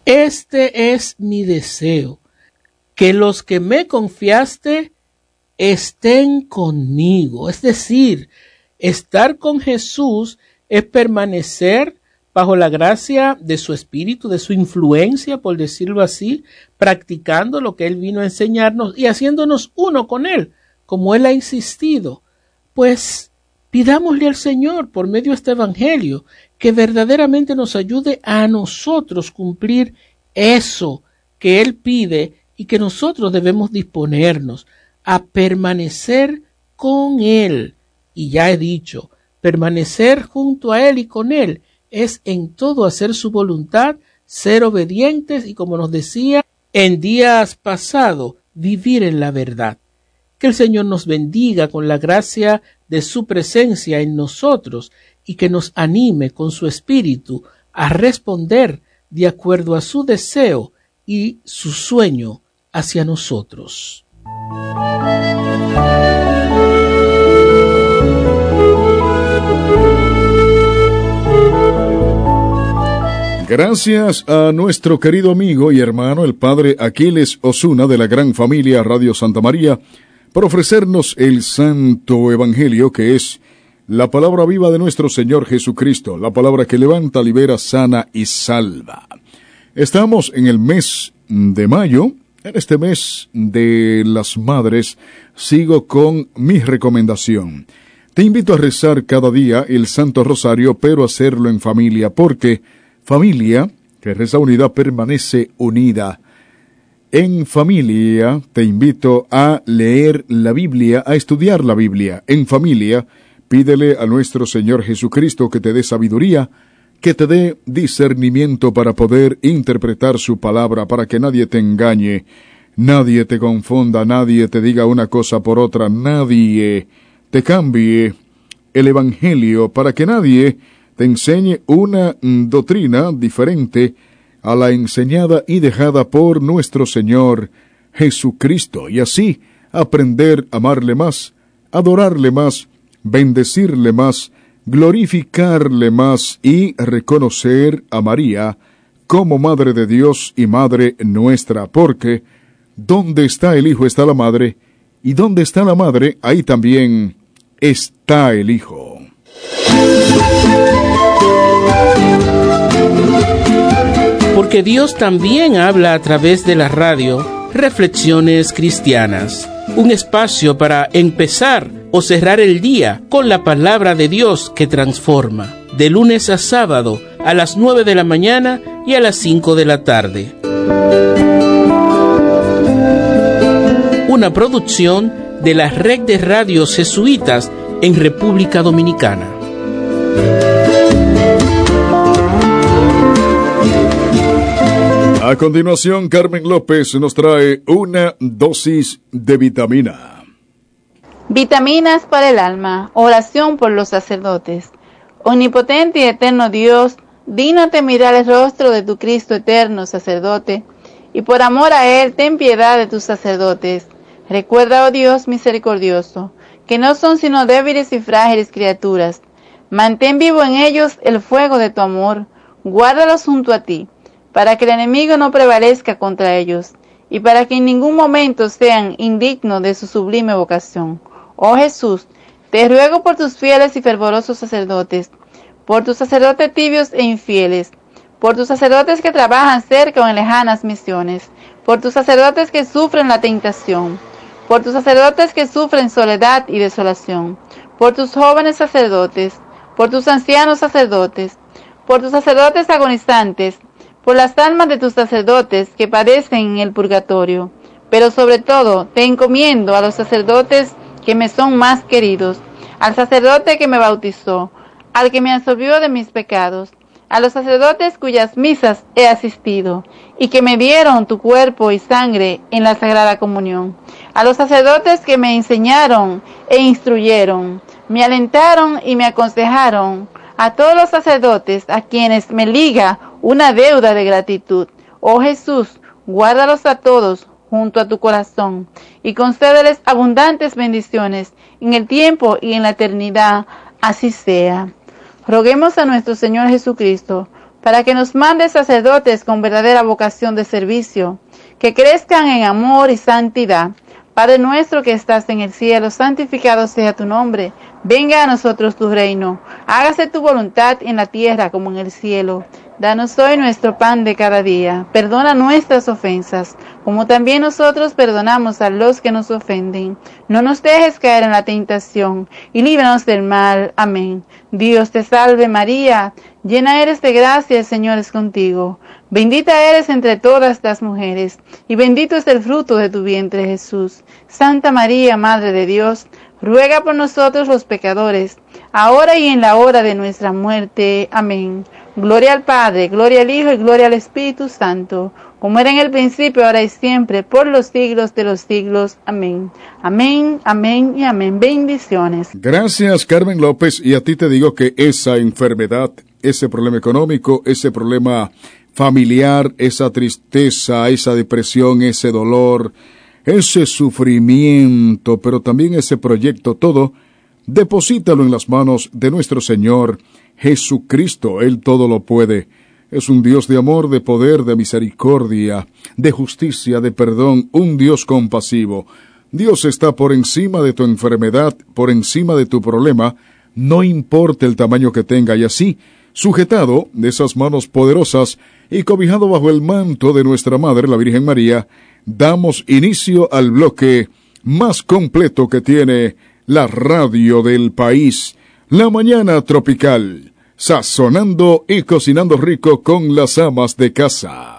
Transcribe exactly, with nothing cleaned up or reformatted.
Este es mi deseo, que los que me confiaste estén conmigo. Es decir, estar con Jesús es permanecer bajo la gracia de su espíritu, de su influencia, por decirlo así, practicando lo que Él vino a enseñarnos y haciéndonos uno con Él, como Él ha insistido. Pues pidámosle al Señor, por medio de este evangelio, que verdaderamente nos ayude a nosotros cumplir eso que Él pide y que nosotros debemos disponernos a permanecer con Él. Y ya he dicho, permanecer junto a Él y con Él es en todo hacer su voluntad, ser obedientes y, como nos decía en días pasados, vivir en la verdad. Que el Señor nos bendiga con la gracia de su presencia en nosotros y que nos anime con su espíritu a responder de acuerdo a su deseo y su sueño hacia nosotros. Gracias a nuestro querido amigo y hermano, el padre Aquiles Osuna de la gran familia Radio Santa María, por ofrecernos el Santo Evangelio, que es la palabra viva de nuestro Señor Jesucristo, la palabra que levanta, libera, sana y salva. Estamos en el mes de mayo. En este mes de las madres sigo con mi recomendación. Te invito a rezar cada día el Santo Rosario, pero hacerlo en familia, porque familia que reza unida permanece unida. En familia te invito a leer la Biblia, a estudiar la Biblia. En familia pídele a nuestro Señor Jesucristo que te dé sabiduría, que te dé discernimiento para poder interpretar su palabra, para que nadie te engañe, nadie te confunda, nadie te diga una cosa por otra, nadie te cambie el Evangelio, para que nadie te enseñe una doctrina diferente a la enseñada y dejada por nuestro Señor Jesucristo, y así aprender a amarle más, adorarle más, bendecirle más, glorificarle más y reconocer a María como Madre de Dios y Madre nuestra, porque donde está el Hijo está la Madre, y donde está la Madre, ahí también está el Hijo. Porque Dios también habla a través de la radio. Reflexiones Cristianas, un espacio para empezar o cerrar el día con la palabra de Dios que transforma, de lunes a sábado a las nueve de la mañana y a las cinco de la tarde. Una producción de la Red de Radios Jesuitas en República Dominicana. A continuación, Carmen López nos trae una dosis de vitamina. Vitaminas para el alma. Oración por los sacerdotes. Omnipotente y eterno Dios, dígnate mirar el rostro de tu Cristo eterno sacerdote, y por amor a Él ten piedad de tus sacerdotes. Recuerda, oh Dios misericordioso, que no son sino débiles y frágiles criaturas. Mantén vivo en ellos el fuego de tu amor. Guárdalos junto a ti, para que el enemigo no prevalezca contra ellos, y para que en ningún momento sean indignos de su sublime vocación. Oh Jesús, te ruego por tus fieles y fervorosos sacerdotes, por tus sacerdotes tibios e infieles, por tus sacerdotes que trabajan cerca o en lejanas misiones, por tus sacerdotes que sufren la tentación, por tus sacerdotes que sufren soledad y desolación, por tus jóvenes sacerdotes, por tus ancianos sacerdotes, por tus sacerdotes agonizantes, por las almas de tus sacerdotes que padecen en el purgatorio, pero sobre todo te encomiendo a los sacerdotes que me son más queridos, al sacerdote que me bautizó, al que me absolvió de mis pecados, a los sacerdotes cuyas misas he asistido, y que me dieron tu cuerpo y sangre en la Sagrada Comunión, a los sacerdotes que me enseñaron e instruyeron, me alentaron y me aconsejaron, a todos los sacerdotes a quienes me liga una deuda de gratitud. Oh Jesús, guárdalos a todos junto a tu corazón y concédeles abundantes bendiciones en el tiempo y en la eternidad. Así sea. Roguemos a nuestro Señor Jesucristo para que nos mandes sacerdotes con verdadera vocación de servicio, que crezcan en amor y santidad. Padre nuestro que estás en el cielo, santificado sea tu nombre. Venga a nosotros tu reino. Hágase tu voluntad en la tierra como en el cielo. Danos hoy nuestro pan de cada día. Perdona nuestras ofensas, como también nosotros perdonamos a los que nos ofenden. No nos dejes caer en la tentación, y líbranos del mal. Amén. Dios te salve María, llena eres de gracia, el Señor es contigo. Bendita eres entre todas las mujeres, y bendito es el fruto de tu vientre, Jesús. Santa María, Madre de Dios, ruega por nosotros los pecadores, ahora y en la hora de nuestra muerte. Amén. Gloria al Padre, gloria al Hijo y gloria al Espíritu Santo, como era en el principio, ahora y siempre, por los siglos de los siglos. Amén. Amén, amén y amén. Bendiciones. Gracias, Carmen López, y a ti te digo que esa enfermedad, ese problema económico, ese problema familiar, esa tristeza, esa depresión, ese dolor, ese sufrimiento, pero también ese proyecto, todo, deposítalo en las manos de nuestro Señor Jesucristo. Él todo lo puede. Es un Dios de amor, de poder, de misericordia, de justicia, de perdón, un Dios compasivo. Dios está por encima de tu enfermedad, por encima de tu problema, no importa el tamaño que tenga, y así, sujetado de esas manos poderosas y cobijado bajo el manto de nuestra Madre, la Virgen María, damos inicio al bloque más completo que tiene la radio del país, La Mañana Tropical, sazonando y cocinando rico con las amas de casa.